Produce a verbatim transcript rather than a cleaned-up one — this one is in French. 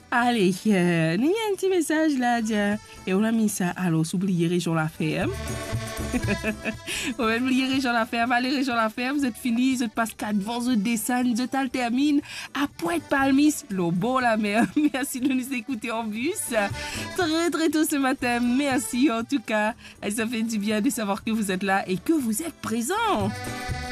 Allez, euh, il y a un petit message là, tiens. Et on a mis ça. Alors, s'oublier Région La Ferme. On va oublier Région La Ferme. Allez, Région La Ferme, vous êtes fini. Vous êtes passé quatre vents, vous descendez, vous êtes termine à Pointe-Palmis. Le beau la mer. Merci de nous écouter en bus. Très, très tôt ce matin. Merci en tout cas. Et ça fait du bien de savoir que vous êtes là et que vous êtes présents.